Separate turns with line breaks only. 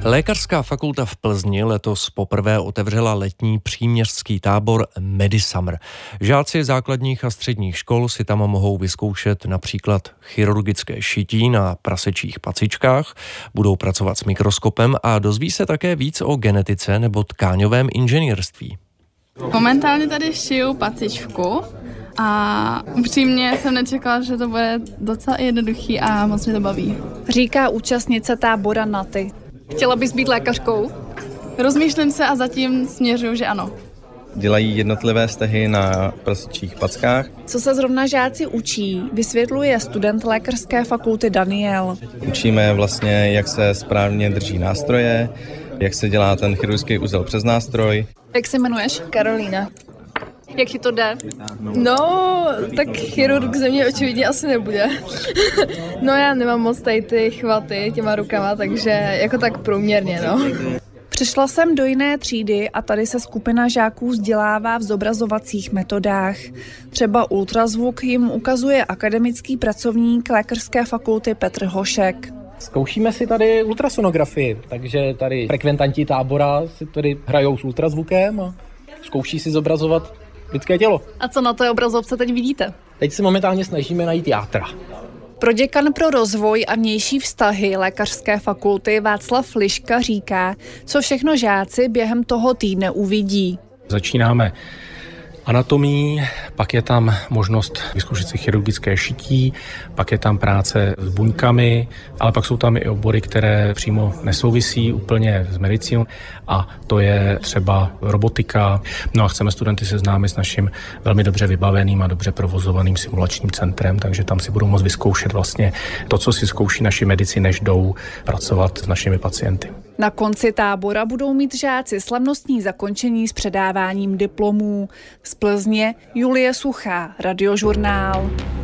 Lékařská fakulta v Plzni letos poprvé otevřela letní příměstský tábor Medisummer. Žáci základních a středních škol si tam mohou vyzkoušet například chirurgické šití na prasečích pacičkách, budou pracovat s mikroskopem a dozví se také víc o genetice nebo tkáňovém inženýrství.
Momentálně tady šiju pacičku a upřímně jsem nečekala, že to bude docela jednoduchý a moc mě to baví.
Říká účastnice tábora Naty. Chtěla bys být lékařkou?
Rozmýšlím se a zatím směřuju, že ano.
Dělají jednotlivé stehy na prasečích packách.
Co se zrovna žáci učí, vysvětluje student lékařské fakulty Daniel.
Učíme vlastně, jak se správně drží nástroje, jak se dělá ten chirurgický úzel přes nástroj.
Jak se jmenuješ?
Karolína.
Jak ti to jde?
No, tak chirurg ze mě očividně asi nebude. No já nemám moc tady ty chvaty těma rukama, takže jako tak průměrně, no.
Přišla jsem do jiné třídy a tady se skupina žáků vzdělává v zobrazovacích metodách. Třeba ultrazvuk jim ukazuje akademický pracovník lékařské fakulty Petr Hošek.
Zkoušíme si tady ultrasonografii, takže tady frekventanti tábora si tady hrajou s ultrazvukem a zkouší si zobrazovat lidské tělo.
A co na té obrazovce teď vidíte?
Teď se momentálně snažíme najít játra.
Proděkan pro rozvoj a vnější vztahy lékařské fakulty Václav Liška říká, co všechno žáci během toho týdne uvidí.
Začínáme anatomií, pak je tam možnost vyzkoušet si chirurgické šití, pak je tam práce s buňkami, ale pak jsou tam i obory, které přímo nesouvisí úplně s medicínou a to je třeba robotika. No a chceme studenty seznámit s naším velmi dobře vybaveným a dobře provozovaným simulačním centrem, takže tam si budou moct vyzkoušet vlastně to, co si zkouší naši medici, než jdou pracovat s našimi pacienty.
Na konci tábora budou mít žáci slavnostní zakončení s předáváním diplomů. Z Plzně Julie Suchá, Radiožurnál.